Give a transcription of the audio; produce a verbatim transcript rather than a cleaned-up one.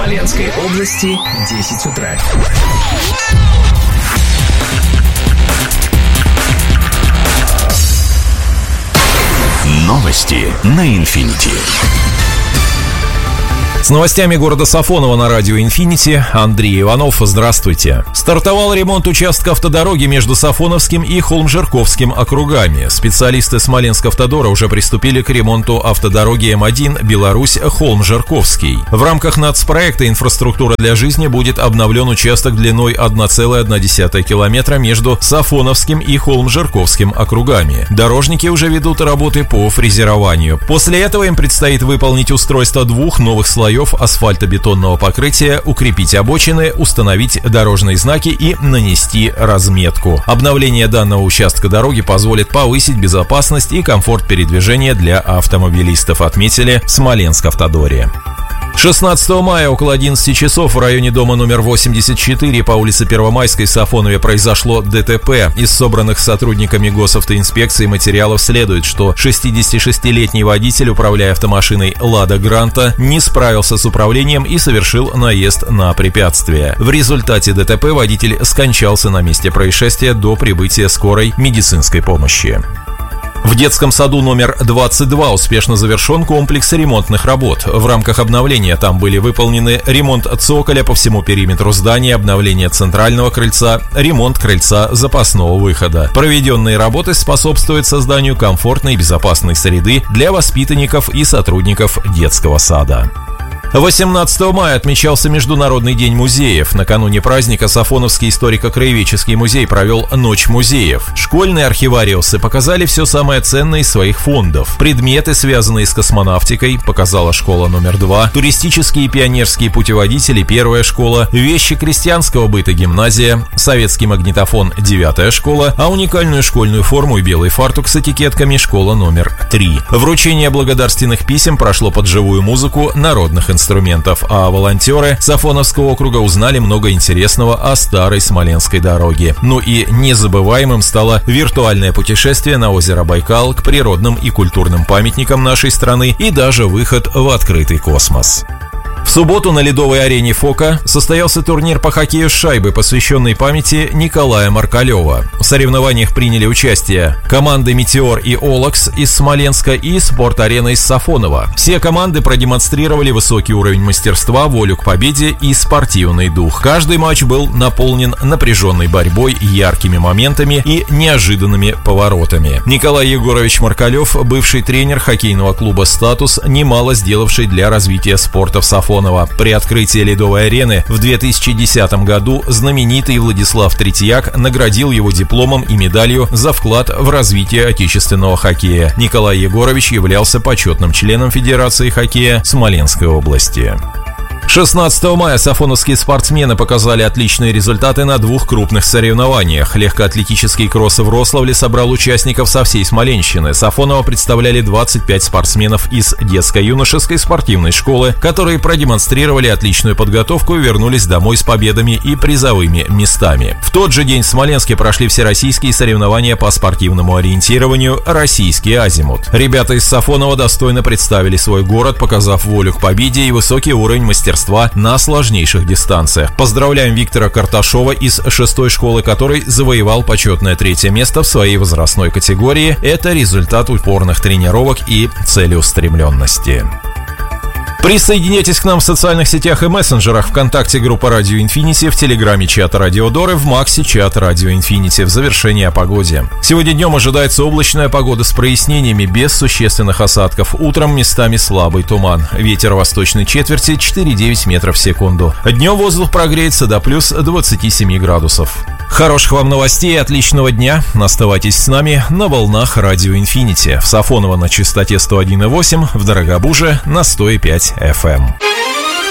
Смоленской области, десять утра. Новости на Инфинити. С новостями города Сафоново на радио «Инфинити» Андрей Иванов. Здравствуйте. Стартовал ремонт участка автодороги между Сафоновским и Холмжирковским округами. Специалисты Смоленск-Автодора уже приступили к ремонту автодороги Эм один Беларусь-Холмжирковский. В рамках нацпроекта «Инфраструктура для жизни» будет обновлен участок длиной одна целая одна десятая километра между Сафоновским и Холмжирковским округами. Дорожники уже ведут работы по фрезерованию. После этого им предстоит выполнить устройство двух новых слоев асфальтобетонного покрытия, укрепить обочины, установить дорожные знаки и нанести разметку. Обновление данного участка дороги позволит повысить безопасность и комфорт передвижения для автомобилистов, отметили в Смоленск-Автодоре. шестнадцатого мая около одиннадцати часов в районе дома номер восемьдесят четыре по улице Первомайской в Сафонове произошло ДТП. Из собранных сотрудниками госавтоинспекции материалов следует, что шестидесятишестилетний водитель, управляя автомашиной «Лада Гранта», не справился с управлением и совершил наезд на препятствие. В результате ДТП водитель скончался на месте происшествия до прибытия скорой медицинской помощи. В детском саду номер двадцать два успешно завершен комплекс ремонтных работ. В рамках обновления там были выполнены ремонт цоколя по всему периметру здания, обновление центрального крыльца, ремонт крыльца запасного выхода. Проведенные работы способствуют созданию комфортной и безопасной среды для воспитанников и сотрудников детского сада. восемнадцатого мая отмечался Международный день музеев. Накануне праздника Сафоновский историко-краеведческий музей провел Ночь музеев. Школьные архивариусы показали все самое ценное из своих фондов. Предметы, связанные с космонавтикой, показала школа номер два, туристические и пионерские путеводители, первая школа, вещи крестьянского быта, гимназия, советский магнитофон, девятая школа, а уникальную школьную форму и белый фартук с этикетками школа номер три. Вручение благодарственных писем прошло под живую музыку народных инструментов. инструментов, а волонтеры Сафоновского округа узнали много интересного о старой Смоленской дороге. Ну и незабываемым стало виртуальное путешествие на озеро Байкал к природным и культурным памятникам нашей страны и даже выход в открытый космос. В субботу на ледовой арене «Фока» состоялся турнир по хоккею с шайбой, посвященный памяти Николая Маркалева. В соревнованиях приняли участие команды «Метеор» и «Олакс» из Смоленска и «Спорт-арена» из Сафонова. Все команды продемонстрировали высокий уровень мастерства, волю к победе и спортивный дух. Каждый матч был наполнен напряженной борьбой, яркими моментами и неожиданными поворотами. Николай Егорович Маркалев, бывший тренер хоккейного клуба «Статус», немало сделавший для развития спорта в Сафонове. При открытии ледовой арены в две тысячи десятом году знаменитый Владислав Третьяк наградил его дипломом и медалью за вклад в развитие отечественного хоккея. Николай Егорович являлся почетным членом Федерации хоккея Смоленской области. шестнадцатого мая сафоновские спортсмены показали отличные результаты на двух крупных соревнованиях. Легкоатлетический кросс в Рославле собрал участников со всей Смоленщины. Сафоново представляли двадцать пять спортсменов из детско-юношеской спортивной школы, которые продемонстрировали отличную подготовку и вернулись домой с победами и призовыми местами. В тот же день в Смоленске прошли всероссийские соревнования по спортивному ориентированию «Российский азимут». Ребята из Сафонова достойно представили свой город, показав волю к победе и высокий уровень мастерства на сложнейших дистанциях. Поздравляем Виктора Карташова из шестой школы, который завоевал почетное третье место в своей возрастной категории. Это результат упорных тренировок и целеустремленности. Присоединяйтесь к нам в социальных сетях и мессенджерах: ВКонтакте группа Радио Инфинити, в Телеграме чат Радио Доры, в Максе чат Радио Инфинити. В завершении о погоде. Сегодня днем ожидается облачная погода с прояснениями, без существенных осадков. Утром местами слабый туман. Ветер восточной четверти четыре-девять метров в секунду. Днем воздух прогреется до плюс двадцати семи градусов. Хороших вам новостей и отличного дня. Оставайтесь с нами на волнах Радио Инфинити. В Сафоново на частоте сто один и восемь, в Дорогобуже на сто и пять эф эм.